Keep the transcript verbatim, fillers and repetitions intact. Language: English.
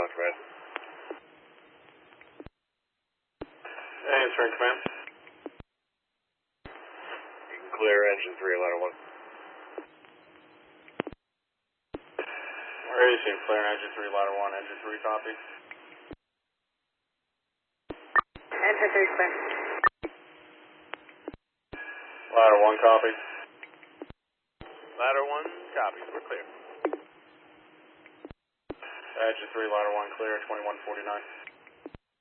Roger, command. Answering command. You can clear engine three, ladder one. Where is you? Clear engine three, ladder one, engine three, copy. Engine three, clear. Ladder one, copy. Ladder one, copies. We're clear. Engine three, ladder one, clear, twenty-one forty-nine.